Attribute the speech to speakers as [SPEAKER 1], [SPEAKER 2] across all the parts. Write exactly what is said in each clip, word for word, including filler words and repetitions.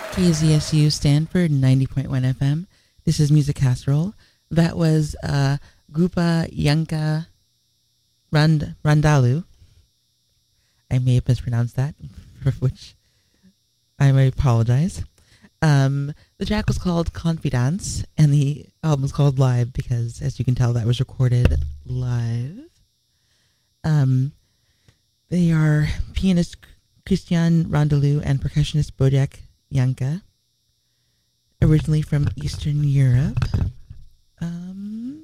[SPEAKER 1] K Z S U Stanford ninety point one F M. This is Music Casserole. That was uh, Grupa Yanka Rand- Randalu. I may have mispronounced that, for which I may apologize. Um, the track was called Confidence, and the album was called Live because, as you can tell, that was recorded live. Um, they are pianist Christian Rondelou and percussionist Bojack Yanka, originally from Eastern Europe. Um,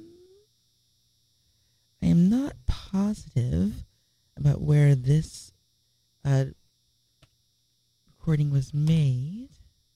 [SPEAKER 1] I am not positive about where this uh, recording was made.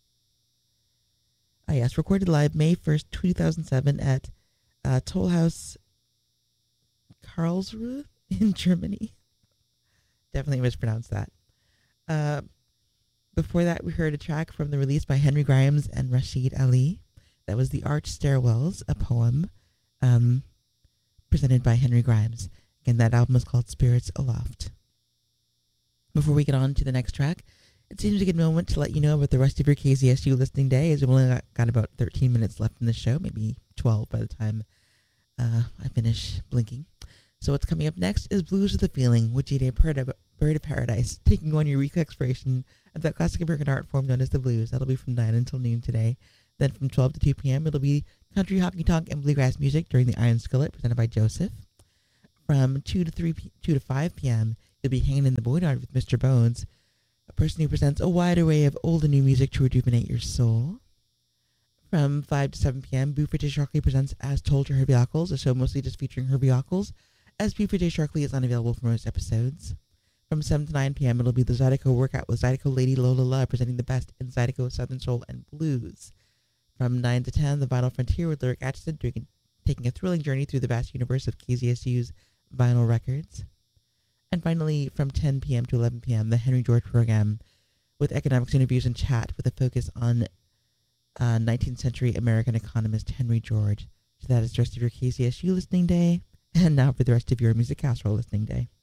[SPEAKER 1] Ah, yes, recorded live May first, two thousand seven at uh, Tollhaus Karlsruhe in Germany. Definitely mispronounced that. Uh, before that, we heard a track from the release by Henry Grimes and Rashid Ali. That was The Arch Stairwells, a poem um, presented by Henry Grimes. Again, that album is called Spirits Aloft. Before we get on to the next track, it seems a good moment to let you know about the rest of your K Z S U listening day, as we've only got, got about thirteen minutes left in the show, maybe twelve by the time uh, I finish blinking. So what's coming up next is Blues of the Feeling with Jide Bird of Paradise, taking on your week exploration of that classic American art form known as the blues. That'll be from nine until noon today. Then from twelve to two p.m., it'll be country, honky tonk, and bluegrass music during the Iron Skillet, presented by Joseph. From two to three, two to five p.m., you'll be hanging in the boneyard with Mister Bones, a person who presents a wide array of old and new music to rejuvenate your soul. From five to seven p.m., Buford J. Sharkley presents As Told to Herbie Ockles, a show mostly just featuring Herbie Ockles, as Buford J. Sharkley is unavailable for most episodes. From seven to nine p.m., it'll be the Zydeco Workout with Zydeco Lady Lola Love presenting the best in Zydeco, Southern Soul, and Blues. From nine to ten, The Vinyl Frontier with Lyric Atchison taking a thrilling journey through the vast universe of K Z S U's vinyl records. And finally, from ten p.m. to eleven p.m., the Henry George Program with economics interviews and chat with a focus on uh, nineteenth century American economist Henry George. So that is the rest of your K Z S U listening day. And now for the rest of your Music Casserole listening day.